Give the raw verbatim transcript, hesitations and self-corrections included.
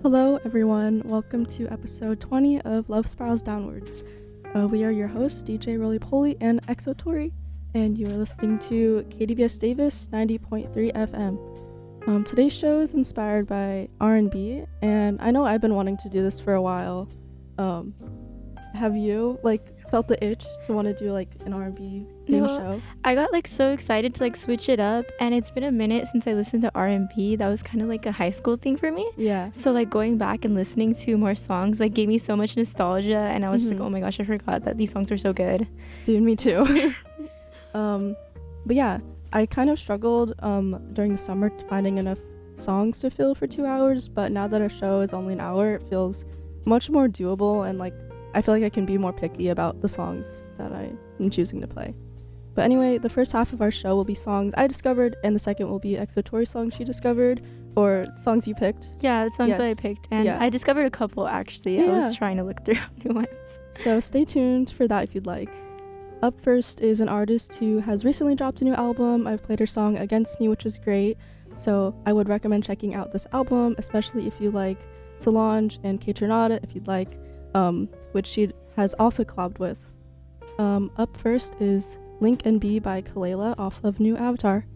Hello, everyone. Welcome to episode twenty of Love Spirals Downwards. Uh, we are your hosts, D J Roly Poly and Exotori, and you are listening to K D V S Davis ninety point three F M. Um, today's show is inspired by R and B, and I know I've been wanting to do this for a while. Um, have you, like, felt the itch to want to do, like, an R and B themed No, show? I got like so excited to like switch it up, and it's been a minute since I listened to R and B. That was kind of like a high school thing for me. Yeah. So like going back and listening to more songs like gave me so much nostalgia, and I was just Mhm. like, oh my gosh, I forgot that these songs were so good. Dude, me too. um, but yeah, I kind of struggled um during the summer to finding enough songs to fill for two hours, but now that a show is only an hour, it feels much more doable, and like I feel like I can be more picky about the songs that I am choosing to play. But anyway, the first half of our show will be songs I discovered, and the second will be Exotori songs she discovered, or songs you picked. Yeah, the songs that I Yes. picked, and Yeah. I discovered a couple actually. I Yeah. was trying to look through new ones. So stay tuned for that if you'd like. Up first is an artist who has recently dropped a new album. I've played her song Against Me, which is great. So I would recommend checking out this album, especially if you like Solange and Kaytranada, if you'd like, um, which she has also collabed with. Um, up first is Link and B by Kalela off of New Avatar.